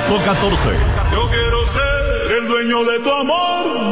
Yo quiero ser el dueño de tu amor.